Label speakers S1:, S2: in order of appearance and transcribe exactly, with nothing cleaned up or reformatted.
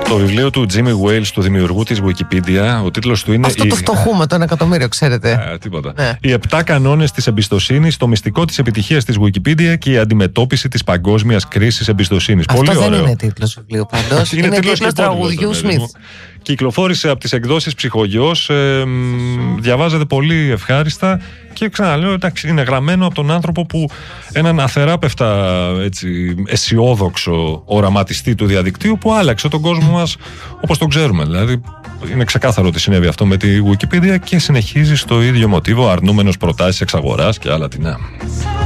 S1: Το βιβλίο του Jimmy Wales, του δημιουργού της Wikipedia, ο τίτλος του είναι.
S2: Αυτό
S1: η...
S2: το φτωχούμε, το ένα εκατομμύριο, ξέρετε.
S1: Ε, τίποτα.
S2: Ναι.
S1: Οι επτά κανόνες της εμπιστοσύνης, το μυστικό της επιτυχίας της Wikipedia και η αντιμετώπιση της παγκόσμιας κρίσης εμπιστοσύνης.
S2: Αυτό
S1: Πολύ
S2: δεν
S1: ωραίο.
S2: είναι τίτλος βιβλίου πάντως.
S1: Είναι,
S2: είναι
S1: τίτλος
S2: τίτλος τραγουδιού Σμιθ.
S1: Κυκλοφόρησε από τις εκδόσεις Ψυχογιός, ε, διαβάζεται πολύ ευχάριστα και ξαναλέω, εντάξει, είναι γραμμένο από τον άνθρωπο που έναν αθεράπευτα έτσι, αισιόδοξο οραματιστή του διαδικτύου που άλλαξε τον κόσμο μας όπως τον ξέρουμε. Δηλαδή είναι ξεκάθαρο ότι συνέβη αυτό με τη Wikipedia και συνεχίζει στο ίδιο μοτίβο, αρνούμενος προτάσεις εξαγοράς και άλλα τι να.